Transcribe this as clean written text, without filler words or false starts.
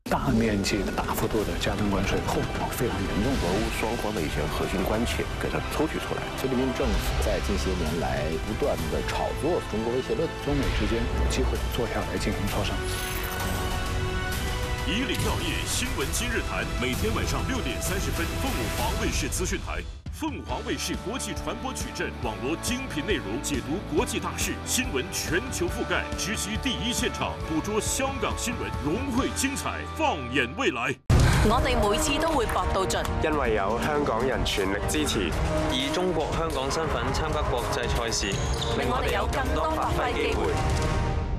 大面积的、大幅度的加征关税，后果非常严重。 俄乌双方的一些核心关切给它抽取出来。 菲律宾政府在近些年来不断的炒作中国威胁论， 中美之间有机会坐下来进行磋商。 以岭药业新闻今日谈，每天晚上6点30分，凤凰卫视资讯台。凤凰卫视国际传播矩阵，网罗精品内容，解读国际大事，新闻全球覆盖，直击第一现場，捕捉香港新聞，融匯精彩，放眼未來。 我哋每次都會搏到盡， 因為有香港人全力支持， 以中國香港身份參加國際賽事， 令我哋有更多發揮機會。